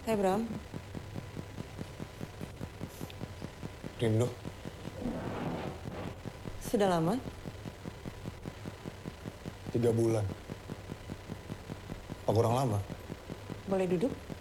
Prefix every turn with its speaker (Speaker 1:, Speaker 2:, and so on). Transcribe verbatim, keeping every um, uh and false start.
Speaker 1: Hai Bram.
Speaker 2: Rindu.
Speaker 1: Sudah lama?
Speaker 2: Tiga bulan. Apa kurang lama?
Speaker 1: Boleh duduk?